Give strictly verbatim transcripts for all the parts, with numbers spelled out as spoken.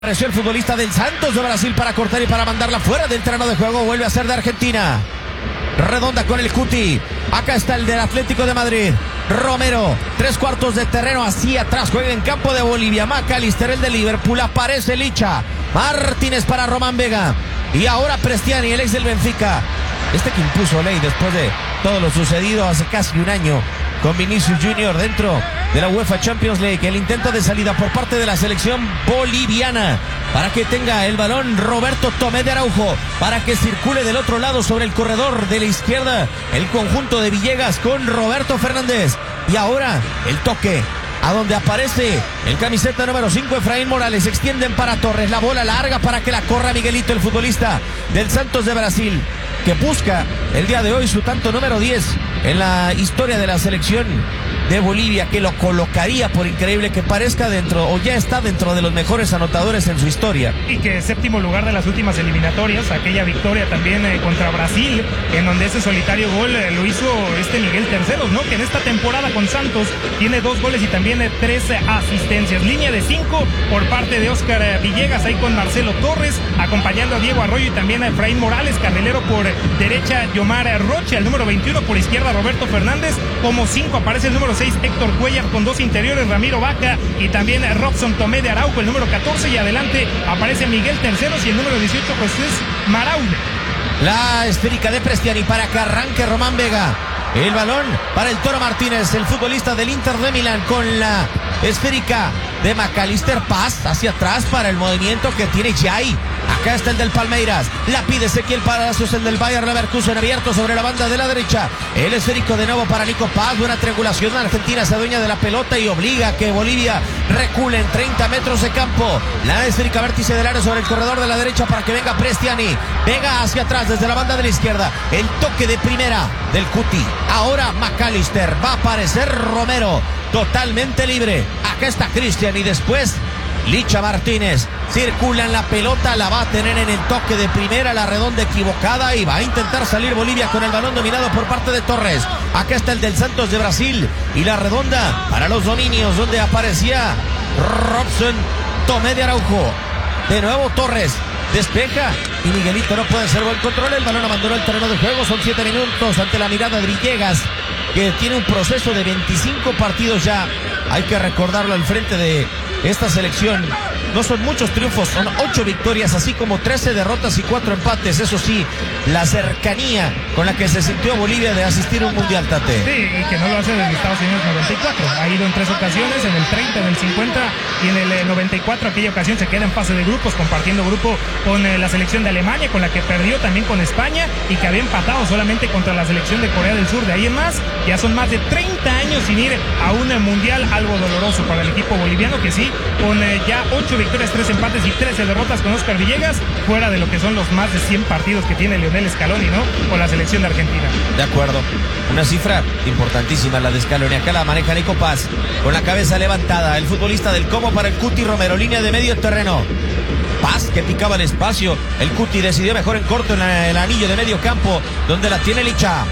Apareció el futbolista del Santos de Brasil para cortar y para mandarla fuera del terreno de juego. Vuelve a ser de Argentina. Redonda con el Cuti. Acá está el del Atlético de Madrid. Romero, tres cuartos de terreno hacia atrás. Juega en campo de Bolivia. McAllister, el de Liverpool. Aparece Licha. Martínez para Román Vega. Y ahora Prestiani, el ex del Benfica. Este que impuso ley después de todo lo sucedido hace casi un año con Vinicius Junior dentro de la UEFA Champions League. El intento de salida por parte de la selección boliviana para que tenga el balón Roberto Tomé de Araujo, para que circule del otro lado sobre el corredor de la izquierda el conjunto de Villegas con Roberto Fernández. Y ahora el toque a donde aparece el camiseta número cinco, Efraín Morales. Extienden para Torres, la bola larga para que la corra Miguelito, el futbolista del Santos de Brasil, que busca el día de hoy su tanto número diez en la historia de la selección de Bolivia, que lo colocaría, por increíble que parezca, dentro, o ya está dentro de los mejores anotadores en su historia. Y que séptimo lugar de las últimas eliminatorias, aquella victoria también eh, contra Brasil, en donde ese solitario gol eh, lo hizo este Miguel Terceros, ¿no? Que en esta temporada con Santos tiene dos goles y también eh, tres eh, asistencias. Línea de cinco por parte de Oscar eh, Villegas, ahí con Marcelo Torres, acompañando a Diego Arroyo y también a Efraín Morales. Carrilero por derecha, Yomar Rocha, el número veintiuno por izquierda, Roberto Fernández. Como cinco aparece el número seis, Héctor Cuellar, con dos interiores, Ramiro Vaca y también Robson Tomé de Araujo, el número catorce, y adelante aparece Miguel Terceros y el número dieciocho, Jesús Maraude. La esférica de Prestiani para que arranque Román Vega. El balón para el Toro Martínez, el futbolista del Inter de Milán, con la esférica de McAllister. Paz hacia atrás para el movimiento que tiene Jai. Acá está el del Palmeiras. La pide Ezequiel Palacios, el del Bayer Leverkusen, abierto sobre la banda de la derecha. El esférico de nuevo para Nico Paz. Buena triangulación. Argentina se adueña de la pelota y obliga a que Bolivia recule en treinta metros de campo. La esférica vértice del área sobre el corredor de la derecha para que venga Prestiani. Vega hacia atrás desde la banda de la izquierda. El toque de primera del Cuti. Ahora McAllister. Va a aparecer Romero. Totalmente libre. Acá está Cristian y después Licha Martínez. Circula en la pelota, la va a tener en el toque de primera, la redonda equivocada, y va a intentar salir Bolivia con el balón dominado por parte de Torres. Acá está el del Santos de Brasil y la redonda para los dominios, donde aparecía Robson Tomé de Araujo. De nuevo Torres. Despeja y Miguelito no puede hacer buen control. El balón abandonó el terreno de juego. Son siete minutos ante la mirada de Villegas, que tiene un proceso de veinticinco partidos ya. Hay que recordarlo al frente de esta selección. No son muchos triunfos, son ocho victorias, así como trece derrotas y cuatro empates. Eso sí, la cercanía con la que se sintió Bolivia de asistir a un mundial, Tate. Sí, y que no lo hace desde Estados Unidos noventa y cuatro. Ha ido en tres ocasiones, en el treinta, en el cincuenta y en el noventa y cuatro. Aquella ocasión se queda en fase de grupos, compartiendo grupo con eh, la selección de Alemania, con la que perdió también con España, y que había empatado solamente contra la selección de Corea del Sur. De ahí en más, ya son más de treinta años sin ir a un mundial, algo doloroso para el equipo boliviano, que sí, con eh, ya ocho victorias, tres empates y trece derrotas con Oscar Villegas, fuera de lo que son los más de cien partidos que tiene Lionel Scaloni, ¿no? Con la selección de Argentina. De acuerdo. Una cifra importantísima la de Scaloni. Acá la maneja Nico Paz, con la cabeza levantada. El futbolista del Como para el Cuti Romero. Línea de medio terreno. Paz, que picaba el espacio. El Cuti decidió mejor en corto en el anillo de medio campo, donde la tiene Licha.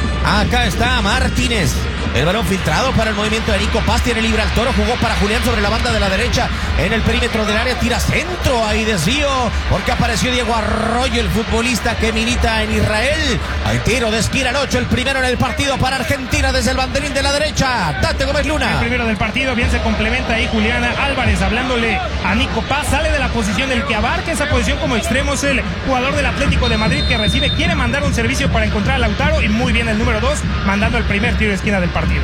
Acá está Martínez. El balón filtrado para el movimiento de Nico Paz. Tiene libre al Toro. Jugó para Julián sobre la banda de la derecha. En el perímetro del área. Tira centro. Ahí desvío. Porque apareció Diego Arroyo, el futbolista que milita en Israel. Hay tiro de esquina al ocho. El primero en el partido para Argentina desde el banderín de la derecha. Tate Gómez Luna. El primero del partido. Bien se complementa ahí Juliana Álvarez hablándole a Nico Paz. Sale de la posición. El que abarca esa posición como extremo es el jugador del Atlético de Madrid, que recibe. Quiere mandar un servicio para encontrar a Lautaro. Y muy bien el número dos, mandando el primer tiro de esquina del partido.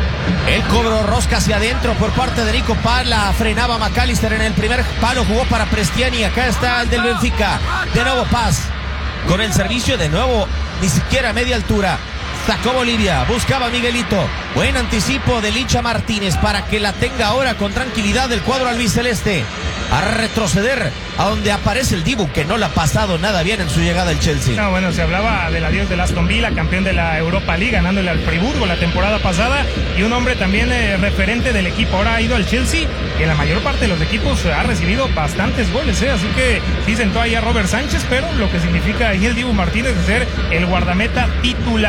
El cobro rosca hacia adentro por parte de Nico Paz. La frenaba McAllister en el primer palo. Jugó para Prestiani. Acá está el del Benfica. De nuevo Paz con el servicio. De nuevo ni siquiera a media altura. Sacó Bolivia. Buscaba Miguelito. Buen anticipo de Licha Martínez para que la tenga ahora con tranquilidad el cuadro albiceleste. A retroceder a donde aparece el Dibu, que no le ha pasado nada bien en su llegada al Chelsea. No, bueno, se hablaba del adiós del Aston Villa, campeón de la Europa League, ganándole al Friburgo la temporada pasada, y un hombre también eh, referente del equipo. Ahora ha ido al Chelsea, y en la mayor parte de los equipos ha recibido bastantes goles, ¿eh? Así que sí sentó ahí a Robert Sánchez, pero lo que significa ahí el Dibu Martínez de ser el guardameta titular.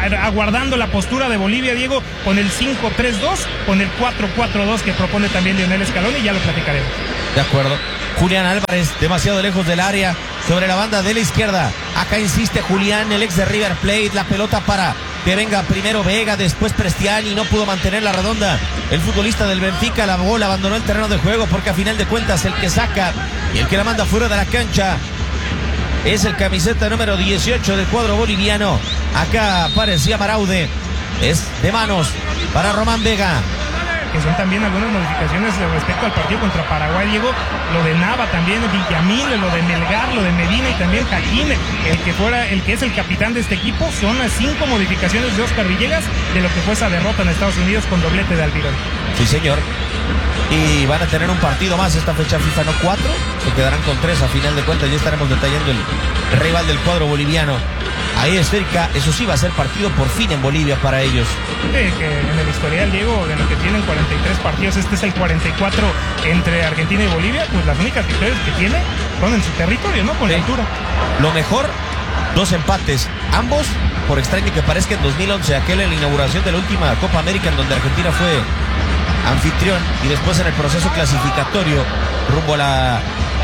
aguardando la postura de Bolivia, Diego, con el cinco tres dos, con el cuatro cuatro dos que propone también Lionel Scaloni, ya lo platicaremos. De acuerdo. Julián Álvarez, demasiado lejos del área, sobre la banda de la izquierda. Acá insiste Julián, el ex de River Plate, la pelota para que venga primero Vega, después Prestiani, no pudo mantener la redonda. El futbolista del Benfica, la bola abandonó el terreno de juego porque a final de cuentas el que saca y el que la manda fuera de la cancha es el camiseta número dieciocho del cuadro boliviano. Acá aparecía Maraude, es de manos para Román Vega. Que son también algunas modificaciones respecto al partido contra Paraguay, Diego, lo de Nava también, Villamil, lo de Melgar, lo de Medina y también Jaquín, el que fuera, el que es el capitán de este equipo. Son las cinco modificaciones de Oscar Villegas de lo que fue esa derrota en Estados Unidos con doblete de Almirón. Sí, señor. Y van a tener un partido más esta fecha FIFA, no cuatro, se quedarán con tres a final de cuentas. Ya estaremos detallando el rival del cuadro boliviano. Ahí es cerca, eso sí va a ser partido por fin en Bolivia para ellos. Sí, que en el historial, Diego, de lo que tienen cuarenta y tres partidos, este es el cuarenta y cuatro entre Argentina y Bolivia, pues las únicas victorias que tiene son en su territorio, ¿no? Con sí. La altura. Lo mejor, dos empates, ambos, por extraño que parezca, en dos mil once, aquel en la inauguración de la última Copa América, en donde Argentina fue anfitrión, y después en el proceso clasificatorio rumbo a la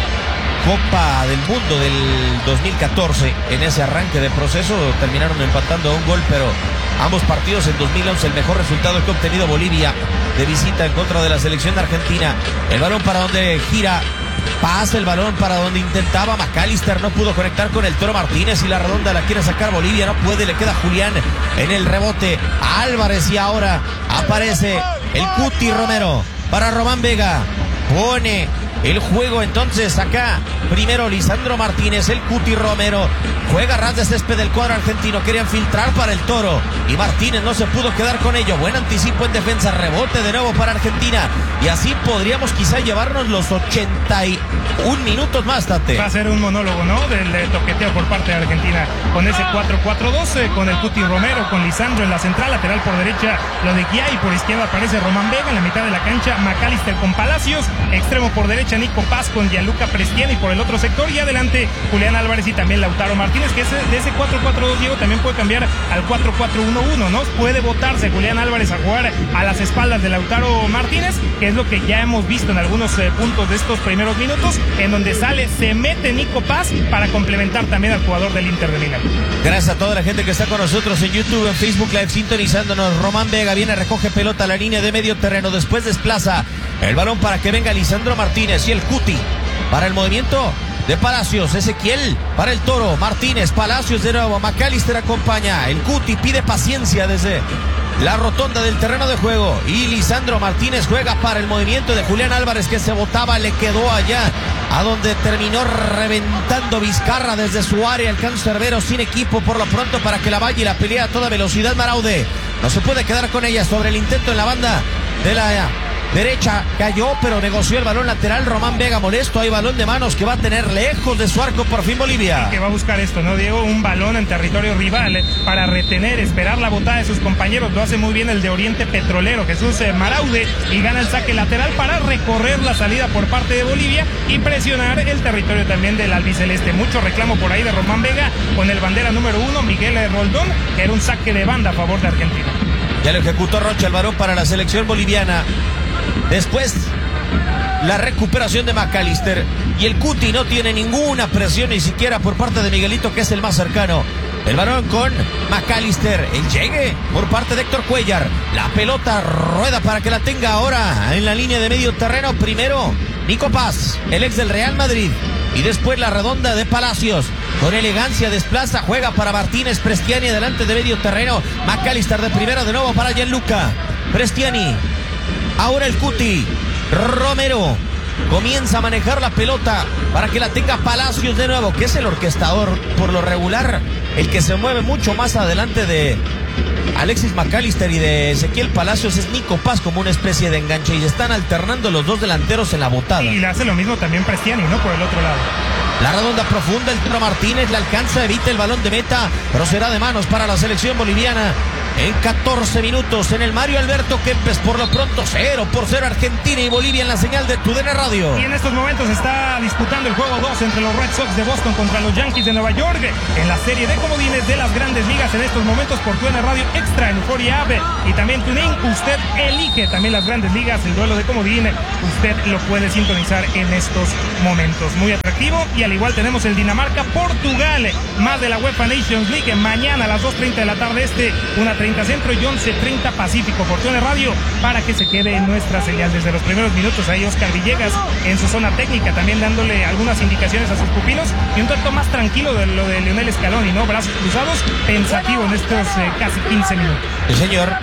Copa del Mundo del dos mil catorce, en ese arranque de proceso terminaron empatando a un gol, pero ambos partidos en dos mil once, el mejor resultado que ha obtenido Bolivia de visita en contra de la selección de Argentina. El balón para donde gira, pasa el balón para donde intentaba McAllister, no pudo conectar con el Toro Martínez y la redonda la quiere sacar Bolivia, no puede, le queda Julián en el rebote, Álvarez, y ahora aparece el Cuti Romero para Román Vega, pone el juego entonces acá. Primero Lisandro Martínez, el Cuti Romero juega ras de césped del cuadro argentino, querían filtrar para el Toro y Martínez no se pudo quedar con ello. Buen anticipo en defensa, rebote de nuevo para Argentina y así podríamos quizá llevarnos los ochenta y un minutos más, Tate. Va a ser un monólogo, ¿no? Del de toqueteo por parte de Argentina con ese cuatro cuatro dos, eh, con el Cuti Romero, con Lisandro en la central, lateral por derecha lo de Guiá y por izquierda aparece Román Vega, en la mitad de la cancha McAllister con Palacios, extremo por derecha Nico Paz con Gianluca Prestiani por el otro sector y adelante Julián Álvarez y también Lautaro Martínez, que ese, de ese cuatro cuatro dos, Diego, también puede cambiar al cuatro cuatro uno uno, ¿no? Puede botarse Julián Álvarez a jugar a las espaldas de Lautaro Martínez, que es lo que ya hemos visto en algunos eh, puntos de estos primeros minutos, en donde sale, se mete Nico Paz para complementar también al jugador del Inter de Milán. Gracias a toda la gente que está con nosotros en YouTube, en Facebook Live, sintonizándonos. Román Vega viene, recoge pelota a la línea de medio terreno, después desplaza el balón para que venga Lisandro Martínez y el Cuti para el movimiento de Palacios, Ezequiel para el Toro, Martínez, Palacios de nuevo, McAllister acompaña, el Cuti pide paciencia desde la rotonda del terreno de juego y Lisandro Martínez juega para el movimiento de Julián Álvarez, que se botaba, le quedó allá a donde terminó reventando Vizcarra desde su área. El cancerbero sin equipo por lo pronto para que la vaya y la pelea a toda velocidad. Maraude no se puede quedar con ella sobre el intento en la banda de la derecha, cayó pero negoció el balón lateral. Román Vega molesto, hay balón de manos que va a tener lejos de su arco por fin Bolivia. Que va a buscar esto, ¿no, Diego? Un balón en territorio rival eh, para retener, esperar la botada de sus compañeros. Lo hace muy bien el de Oriente Petrolero, Jesús eh, Maraude, y gana el saque lateral para recorrer la salida por parte de Bolivia y presionar el territorio también del albiceleste. Mucho reclamo por ahí de Román Vega con el bandera número uno, Miguel Roldón, que era un saque de banda a favor de Argentina. Ya lo ejecutó Rocha, el balón para la selección boliviana. Después la recuperación de McAllister y el Cuti no tiene ninguna presión ni siquiera por parte de Miguelito, que es el más cercano. El balón con McAllister, el llegue por parte de Héctor Cuellar, la pelota rueda para que la tenga ahora en la línea de medio terreno. Primero Nico Paz, el ex del Real Madrid, y después la redonda de Palacios, con elegancia desplaza, juega para Martínez, Prestiani adelante de medio terreno, McAllister de primera de nuevo para Gianluca Prestiani. Ahora el Cuti Romero comienza a manejar la pelota para que la tenga Palacios de nuevo, que es el orquestador por lo regular, el que se mueve mucho más adelante de Alexis McAllister y de Ezequiel Palacios es Nico Paz, como una especie de enganche, y se están alternando los dos delanteros en la botada. Y le hace lo mismo también Prestiani, ¿no? Por el otro lado. La redonda profunda, el Toro Martínez la alcanza, evita el balón de meta, pero será de manos para la selección boliviana. en catorce minutos en el Mario Alberto Kempes. Por lo pronto cero por cero Argentina y Bolivia en la señal de Tu D N Radio. Y en estos momentos está disputando el juego dos entre los Red Sox de Boston contra los Yankees de Nueva York en la serie de comodines de las Grandes Ligas. En estos momentos por Tu D N Radio Extra, en Euphoria App y también TuneIn. Usted elige también las Grandes Ligas, el duelo de comodín. Usted lo puede sintonizar en estos momentos. Muy atractivo. Y al igual tenemos el Dinamarca-Portugal, más de la UEFA Nations League, mañana a las dos treinta de la tarde este, una treinta centro y once treinta pacífico por Tu D N Radio, para que se quede en nuestra señal. Desde los primeros minutos ahí Oscar Villegas en su zona técnica, también dándole algunas indicaciones a sus pupilos, y un tanto más tranquilo de lo de Lionel Scaloni, ¿no? Brazos cruzados, pensativo en estos eh, casi quince minutos. El señor,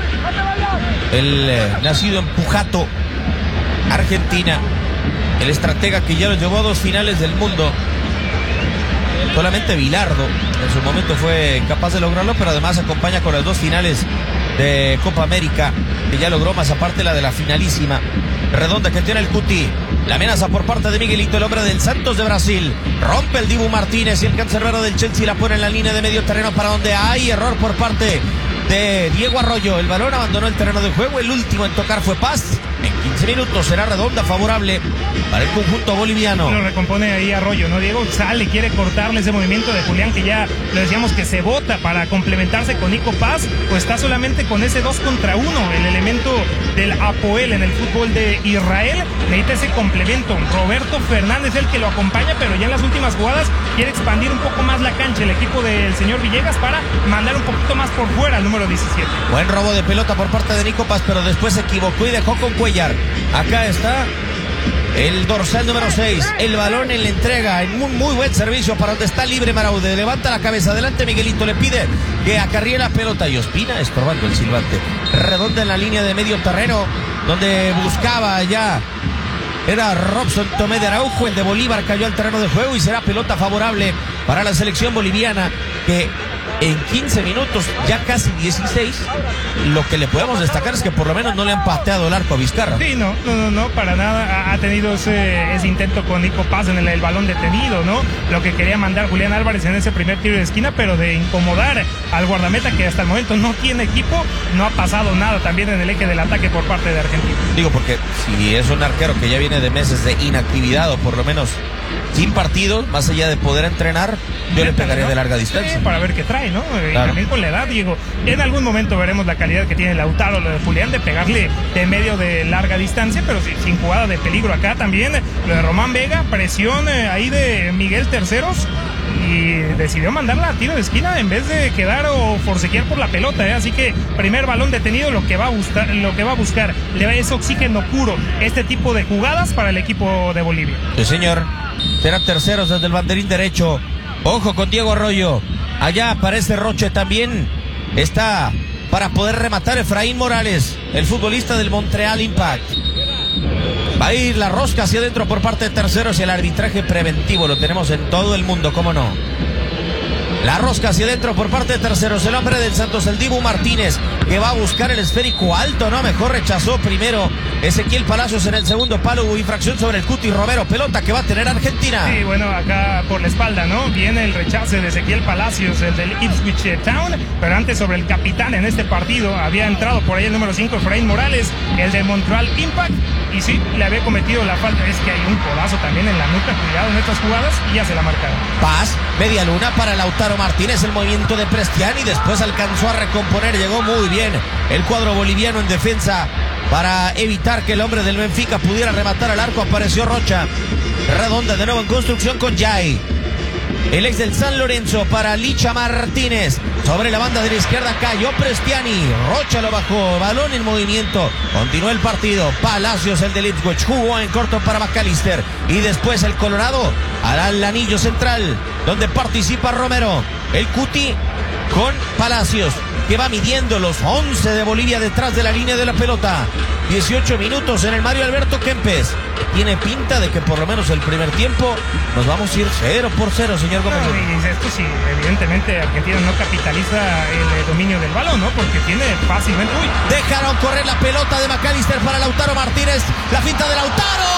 el eh, nacido en Pujato, Argentina, el estratega que ya lo llevó a dos finales del mundo. Solamente Bilardo en su momento fue capaz de lograrlo, pero además acompaña con las dos finales de Copa América que ya logró, más aparte la de la finalísima redonda que tiene el Cuti. La amenaza por parte de Miguelito, el hombre del Santos de Brasil. Rompe el Dibu Martínez y el cancerbero del Chelsea la pone en la línea de medio terreno, para donde hay error por parte de Diego Arroyo. El balón abandonó el terreno de juego. El último en tocar fue Paz. En quince minutos será redonda favorable para el conjunto boliviano. Lo recompone ahí Arroyo, ¿no? Diego sale, quiere cortarle ese movimiento de Julián, que ya le decíamos que se bota para complementarse con Nico Paz, pues está solamente con ese dos contra uno, el elemento del Apoel en el fútbol de Israel. Necesita ese complemento. Roberto Fernández es el que lo acompaña, pero ya en las últimas jugadas quiere expandir un poco más la cancha el equipo del señor Villegas para mandar un poquito más por fuera al número diecisiete. Buen robo de pelota por parte de Nico Paz, pero después se equivocó y dejó con Cuellar. Acá está el dorsal número seis, el balón en la entrega, en un muy buen servicio para donde está libre Maraude. Levanta la cabeza, adelante Miguelito, le pide que acarríe la pelota y Ospina estorbando el silbante. Redonda en la línea de medio terreno, donde buscaba ya, era Robson Tomé de Araujo, el de Bolívar cayó al terreno de juego y será pelota favorable para la selección boliviana, que en quince minutos, ya casi dieciséis, lo que le podemos destacar es que por lo menos no le han pateado el arco a Vizcarra. Sí, no, no, no, no, para nada. Ha, ha tenido ese, ese intento con Nico Paz en el, el balón detenido, ¿no? Lo que quería mandar Julián Álvarez en ese primer tiro de esquina, pero de incomodar al guardameta, que hasta el momento no tiene equipo, no ha pasado nada también en el eje del ataque por parte de Argentina. Digo, porque si es un arquero que ya viene de meses de inactividad, o por lo menos sin partido, más allá de poder entrenar, yo le pegaría, ¿no?, de larga distancia. Sí, para ver qué trae, ¿no? Claro. Y también con la edad, digo, en algún momento veremos la calidad que tiene Lautaro, lo de Julián, de pegarle de medio de larga distancia, pero sin, sin jugada de peligro. Acá también lo de Román Vega, presión eh, ahí de Miguel Terceros, y decidió mandarla a tiro de esquina en vez de quedar o forcejear por la pelota, ¿eh? Así que primer balón detenido, lo que va a buscar, lo que va a buscar, le va ese oxígeno puro, este tipo de jugadas para el equipo de Bolivia. Sí, señor. Será Terceros desde el banderín derecho. Ojo con Diego Arroyo. Allá aparece Roche también. Está para poder rematar Efraín Morales, el futbolista del Montreal Impact. Va a ir la rosca hacia adentro por parte de Terceros, y el arbitraje preventivo lo tenemos en todo el mundo, ¿cómo no? La rosca hacia adentro por parte de Terceros, el hombre del Santos, el Dibu Martínez, que va a buscar el esférico alto, no, mejor rechazó primero Ezequiel Palacios en el segundo palo. Hubo infracción sobre el Cuti Romero, pelota que va a tener Argentina. Sí, bueno, acá por la espalda, ¿no? Viene el rechace de Ezequiel Palacios, el del Ipswich Town, pero antes sobre el capitán en este partido, había entrado por ahí el número cinco, Efraín Morales, el de Montreal Impact, y sí, le había cometido la falta. Es que hay un codazo también en la nuca, cuidado en estas jugadas, y ya se la marcaron. Paz, media luna para Lautaro Martínez, el movimiento de Prestiani, después alcanzó a recomponer, llegó muy bien el cuadro boliviano en defensa para evitar que el hombre del Benfica pudiera rematar al arco. Apareció Rocha, redonda de nuevo en construcción con Jai, el ex del San Lorenzo, para Licha Martínez. Sobre la banda de la izquierda cayó Prestiani, Rocha lo bajó, balón en movimiento, continuó el partido. Palacios, el de Ipswich, jugó en corto para McAllister, y después el Colorado hará el anillo central, donde participa Romero, el Cuti con Palacios, que va midiendo los once de Bolivia detrás de la línea de la pelota. dieciocho minutos en el Mario Alberto Kempes. Tiene pinta de que por lo menos el primer tiempo nos vamos a ir cero por cero, señor Gómez. No, y esto sí, evidentemente Argentina no capitaliza el dominio del balón, ¿no? Porque tiene fácilmente... Uy. Dejaron correr la pelota de McAllister para Lautaro Martínez. La finta de Lautaro.